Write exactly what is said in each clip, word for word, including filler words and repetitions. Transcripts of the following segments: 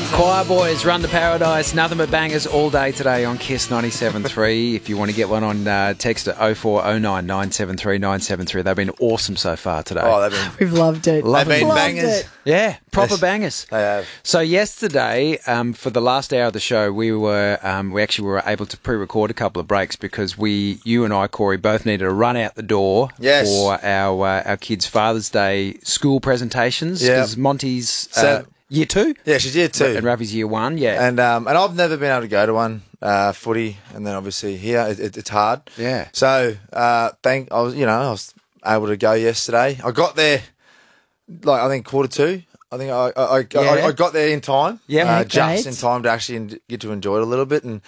Choir Boys, Run to Paradise, nothing but bangers all day today on Kiss ninety-seven point three. If you want to get one on uh, text at oh four oh nine nine seven three nine seven three. They've been awesome so far today. Oh, they've been, We've loved it. they've been Loved bangers. it. Yeah, proper Yes, bangers. they have. So yesterday, um, for the last hour of the show, we were um, we actually were able to pre-record a couple of breaks because we, you and I, Corey, both needed to run out the door Yes. for our uh, our kids' Father's Day school presentations. Yeah. Because Monty's uh, So- year two, Yeah, she's year two. and Ravi's year one. Yeah, And um, and I've never been able to go to one uh, footy, and then obviously here it, it, it's hard. Yeah. So uh, thank I was you know I was able to go yesterday. I got there like I think quarter two. I think I I, I, Yeah. I, I got there in time. Yeah. uh, Great. just in time to actually en- get to enjoy it a little bit. And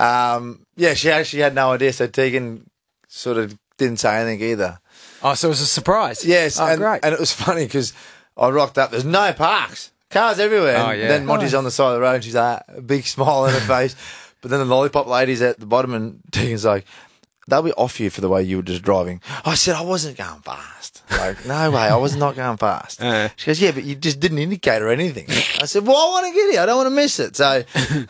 um, yeah, she actually had no idea. So Tegan sort of didn't say anything either. oh, so it was a surprise. Yes, oh, and, great. and it was funny because I rocked up. There's no parks, cars everywhere. Oh, And yeah. then Monty's on the side of the road, and she's like, a big smile on her face. But then the lollipop lady's at the bottom, and Tegan's like, "They'll be off you for the way you were just driving." I said, "I wasn't going fast. Like, no way, I was not going fast." Uh. She goes, "Yeah, but you just didn't indicate or anything." I said, "Well, I want to get here. I don't want to miss it." So,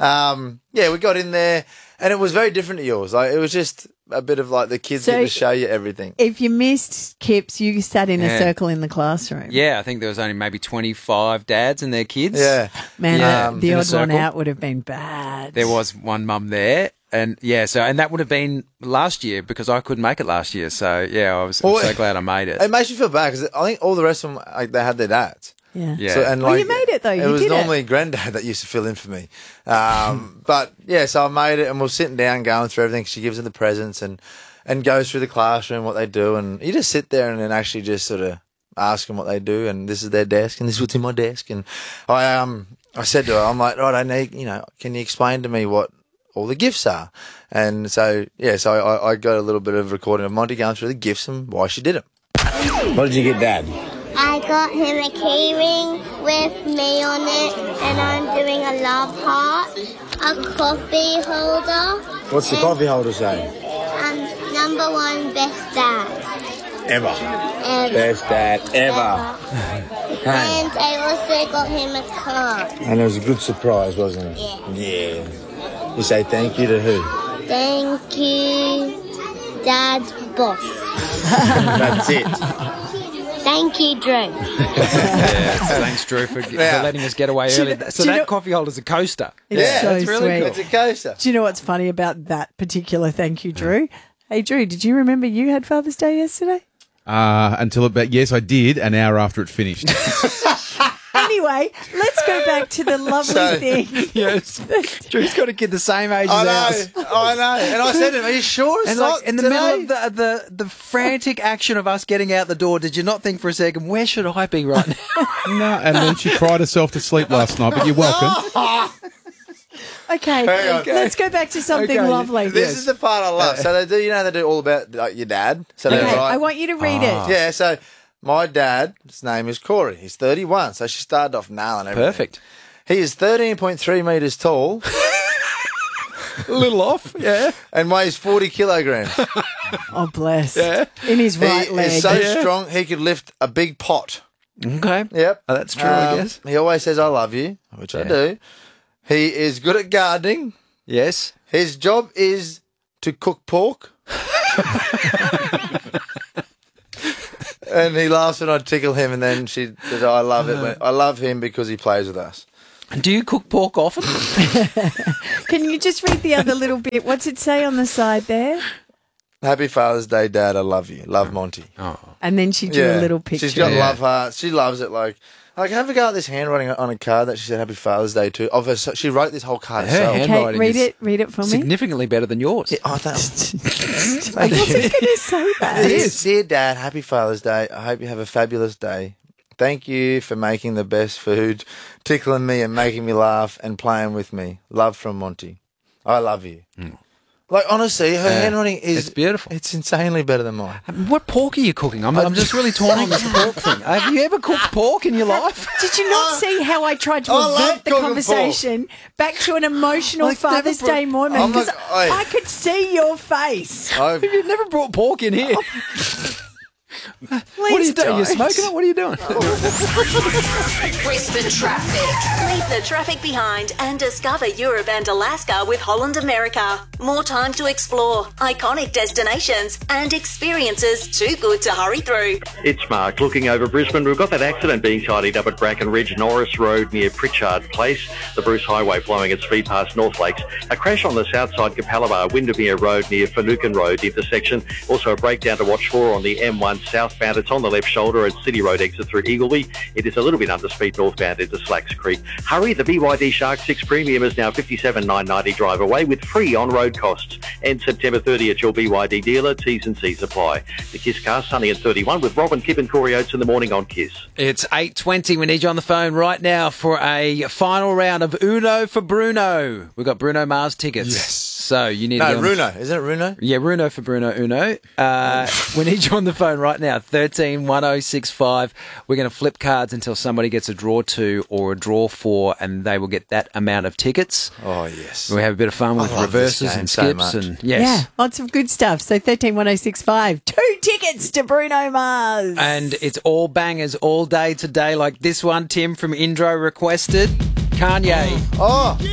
um, yeah, we got in there, and it was very different to yours. Like, it was just a bit of like the kids So- get to show you everything. If you missed Kips, you sat in Yeah. a circle in the classroom. Yeah, I think there was only maybe twenty-five dads and their kids. Yeah. Man, Yeah. the, the In a odd one circle. out would have been bad. There was one mum there, and yeah, so and that would have been last year because I couldn't make it last year. So yeah, I was I'm Well, so glad I made it. It makes you feel bad because I think all the rest of them, like, they had their dads. Yeah. Yeah. So, and Well, like, you made it, though. It You was did it. normally Granddad that used to fill in for me. Um, but yeah, so I made it, and we're sitting down, going through everything. She gives them the presents and and goes through the classroom, what they do, and you just sit there and then actually just sort of ask them what they do, and this is their desk, and this is what's in my desk, and I um I said to her, I'm like, right, I need, you know, can you explain to me what all the gifts are? And so yeah, so I, I got a little bit of recording of Monty going through the gifts and why she did it. What did you get, Dad? I got him a keyring with me on it, and I'm doing a love heart, a coffee holder, What's the coffee holder say? and number one best dad Ever. ever. Best dad ever. And I also got him a card. And it was a good surprise, wasn't it? Yeah. Yeah. You say thank you to who? Thank you, Dad's boss. That's it. Thank you, Drew. yeah, thanks Drew for, for Yeah. letting us get away Do you early. know- So do you that know- coffee holder's a coaster. It's Yeah, so that's really sweet. cool. It's a coaster. Do you know what's funny about that particular thank you, Drew? Hey, Drew, did you remember you had Father's Day yesterday? Uh, until about, yes, I did, an hour after it finished. Anyway, let's go back to the lovely So- thing. Yes, Drew's got a kid the same age I as know, ours. I know. And I said to him, are you sure it's And not like in the today? middle of the, the the frantic action of us getting out the door, did you not think for a second, where should I be right now? No, and then she cried herself to sleep last night, but you're welcome. Okay, Hang on. let's go back to something Okay. lovely. This is the part I love. So they do, you know, they do all about like, your dad. So they Okay, write, I want you to read Ah. it. yeah. So my dad's name is Corey. He's thirty-one. So she started off nailing everything. Perfect. He is thirteen point three meters tall A little off, yeah. and weighs forty kilograms. Oh, bless. Yeah. In his he right leg. is so Yeah. strong he could lift a big pot. Okay. Yep. Oh, that's true, I Um, guess. He always says, I love you, which I do. He is good at gardening. Yes. His job is to cook pork. And he laughs when I tickle him, and then she says, I love it. When, I love him because he plays with us. Do you cook pork often? Can you just read the other little bit? What's it say on the side there? Happy Father's Day, Dad. I love you. Love Monty. And then she drew a little picture. She's got Yeah. love hearts. She loves it. Like, like have a go at this handwriting on a card that she said Happy Father's Day to. Of her, she wrote this whole card Her herself. hand- Okay, handwriting read is it. Read it for me. Significantly better than yours. Yeah, oh, that, I wasn't going to say that. Dear, dear Dad, Happy Father's Day. I hope you have a fabulous day. Thank you for making the best food, tickling me and making me laugh and playing with me. Love from Monty. I love you. Like, honestly, her handwriting is... it's beautiful. It's insanely better than mine. What pork are you cooking? I'm, I'm just really torn on this pork thing. Have you ever cooked pork in your life? Did you not see how I tried to I love avert the cooking conversation back to an emotional Like, Father's never brought- Day moment? I'm Because like, I- I could see your face. I've, You've never brought pork in here. What are you doing? You're smoking it? What are you doing? Brisbane traffic. Leave the traffic behind and discover Europe and Alaska with Holland America. More time to explore, iconic destinations and experiences too good to hurry through. It's Mark looking over Brisbane. We've got that accident being tidied up at Bracken Ridge, Norris Road near Pritchard Place. The Bruce Highway flowing at speed past North Lakes. A crash on the south side Capalaba, Windermere Road near Finucane Road intersection. Also a breakdown to watch for on the M one southbound. It's on the left shoulder at City Road exit through Eagleby. It is a little bit under speed northbound into Slacks Creek. Hurry, the B Y D Shark six Premium is now fifty-seven thousand nine hundred ninety drive away with free on-road costs. And September thirtieth at your B Y D dealer. T's and C's apply. The Kiss Car, sunny at thirty-one with Robin, Kip and Corey Oates in the morning on Kiss. It's eight twenty. We need you on the phone right now for a final round of Uno for Bruno. We've got Bruno Mars tickets. Yes. So you need No, to get on Runo. Isn't it Runo? The, yeah, Bruno for Bruno Uno. Uh, we need you on the phone right now. thirteen one oh six five. We're going to flip cards until somebody gets a draw two or a draw four, and they will get that amount of tickets. Oh, yes. We have a bit of fun with I love this reverses game and so skips, much. and yes. Yeah, lots of good stuff. So thirteen one oh six five, two tickets to Bruno Mars. And it's all bangers all day today, like this one Tim from Indro requested. Kanye. Oh.